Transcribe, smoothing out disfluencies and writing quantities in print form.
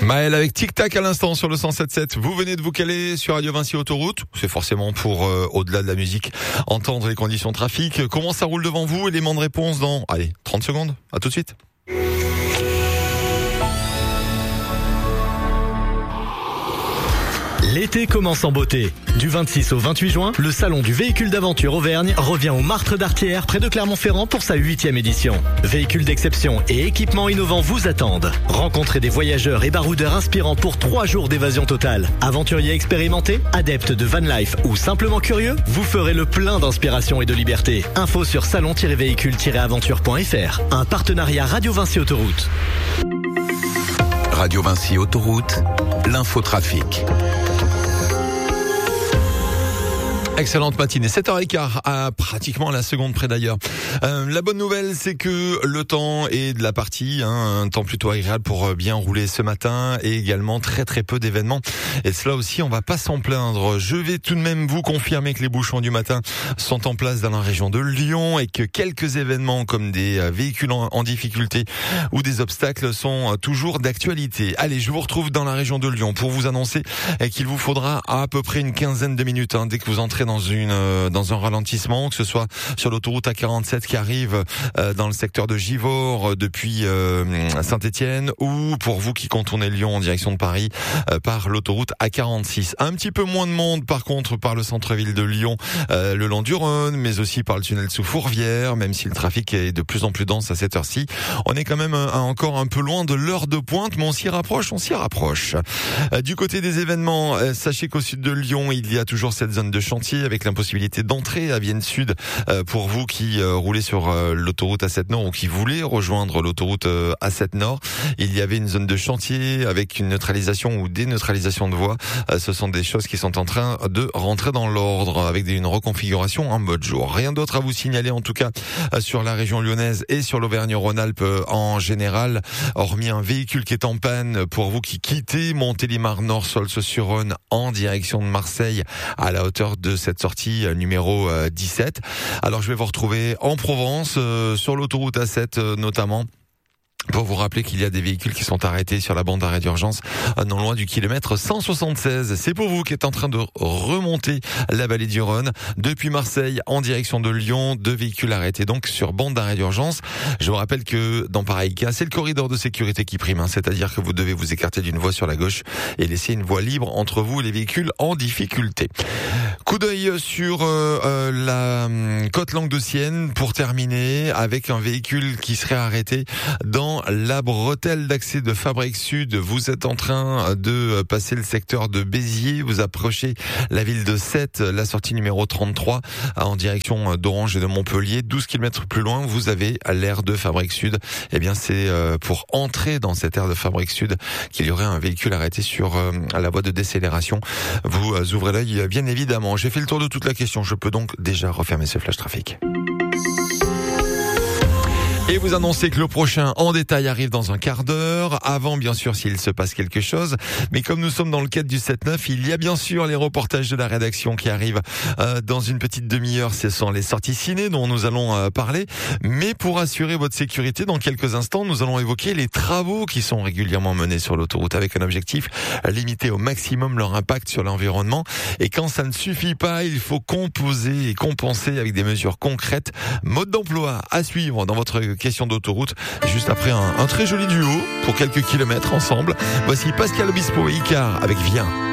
Maël avec Tic Tac à l'instant sur le 107.7. Vous venez de vous caler sur Radio Vinci Autoroute. C'est forcément pour, au-delà de la musique, entendre les conditions de trafic. Comment ça roule devant vous? Élément de réponse dans, 30 secondes. À tout de suite. L'été commence en beauté. Du 26 au 28 juin, le salon du véhicule d'aventure Auvergne revient au Martre d'Artière près de Clermont-Ferrand pour sa 8e édition. Véhicules d'exception et équipements innovants vous attendent. Rencontrez des voyageurs et baroudeurs inspirants pour 3 jours d'évasion totale. Aventuriers expérimentés, adeptes de van life ou simplement curieux, vous ferez le plein d'inspiration et de liberté. Info sur salon-véhicule-aventure.fr. Un partenariat Radio Vinci Autoroute. Radio Vinci Autoroute, l'infotrafic. Excellente matinée, 7h15 à pratiquement la seconde près d'ailleurs. La bonne nouvelle, c'est que le temps est de la partie, un temps plutôt agréable pour bien rouler ce matin et également très peu d'événements. Et cela aussi, on va pas s'en plaindre. Je vais tout de même vous confirmer que les bouchons du matin sont en place dans la région de Lyon et que quelques événements comme des véhicules en difficulté ou des obstacles sont toujours d'actualité. Allez, je vous retrouve dans la région de Lyon pour vous annoncer qu'il vous faudra à peu près une quinzaine de minutes dès que vous entrez dans un ralentissement, que ce soit sur l'autoroute A47 qui arrive dans le secteur de Givors depuis Saint-Étienne, ou pour vous qui contournez Lyon en direction de Paris par l'autoroute A46. Un petit peu moins de monde par contre par le centre-ville de Lyon, le long du Rhône, mais aussi par le tunnel sous Fourvière, même si le trafic est de plus en plus dense à cette heure-ci. On est quand même encore un peu loin de l'heure de pointe, mais on s'y rapproche. Du côté des événements, sachez qu'au sud de Lyon, il y a toujours cette zone de chantier avec l'impossibilité d'entrer à Vienne Sud pour vous qui roulez sur l'autoroute A7 Nord ou qui voulez rejoindre l'autoroute A7 Nord. Il y avait une zone de chantier avec une neutralisation ou déneutralisation de voies. Ce sont des choses qui sont en train de rentrer dans l'ordre avec une reconfiguration en mode jour. Rien d'autre à vous signaler en tout cas sur la région lyonnaise et sur l'Auvergne-Rhône-Alpes en général, hormis un véhicule qui est en panne pour vous qui quittez Montélimar-Nord, Saulce-sur-Rhône en direction de Marseille à la hauteur de cette sortie numéro 17. Alors je vais vous retrouver en Provence, sur l'autoroute A7 notamment, pour vous rappeler qu'il y a des véhicules qui sont arrêtés sur la bande d'arrêt d'urgence non loin du kilomètre 176. C'est pour vous qui êtes en train de remonter la vallée du Rhône depuis Marseille en direction de Lyon. 2 véhicules arrêtés donc sur bande d'arrêt d'urgence. Je vous rappelle que dans pareil cas, c'est le corridor de sécurité qui prime, c'est-à-dire que vous devez vous écarter d'une voie sur la gauche et laisser une voie libre entre vous et les véhicules en difficulté. Coup d'œil sur la côte languedocienne pour terminer avec un véhicule qui serait arrêté dans la bretelle d'accès de Fabrique Sud. Vous êtes en train de passer le secteur de Béziers, vous approchez la ville de Sète, la sortie numéro 33 en direction d'Orange et de Montpellier. 12 km plus loin, vous avez l'aire de Fabrique Sud. Eh bien, c'est pour entrer dans cette aire de Fabrique Sud qu'il y aurait un véhicule arrêté sur la voie de décélération. Vous ouvrez l'œil, bien évidemment. J'ai fait le tour de toute la question. Je peux donc déjà refermer ce flash trafic. Et vous annoncez que le prochain en détail arrive dans un quart d'heure, avant bien sûr s'il se passe quelque chose. Mais comme nous sommes dans le cadre du 7-9, il y a bien sûr les reportages de la rédaction qui arrivent dans une petite demi-heure. Ce sont les sorties ciné dont nous allons parler. Mais pour assurer votre sécurité, dans quelques instants, nous allons évoquer les travaux qui sont régulièrement menés sur l'autoroute avec un objectif, limiter au maximum leur impact sur l'environnement. Et quand ça ne suffit pas, il faut composer et compenser avec des mesures concrètes. Mode d'emploi à suivre dans votre question d'autoroute, juste après un très joli duo pour quelques kilomètres ensemble. Voici Pascal Obispo et Icar avec Viens.